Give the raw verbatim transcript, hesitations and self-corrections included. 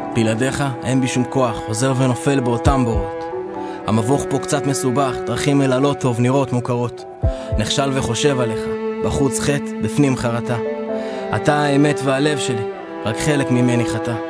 בלעדיך אין בי שום כוח, חוזר ונופל באותם בורות. המבוך פה קצת מסובך, דרכים אל הלא טוב נראות מוכרות. נכשל וחושב עליך, בחוץ חטא, בפנים חרטה. אתה האמת והלב שלי, רק חלק ממני חטא.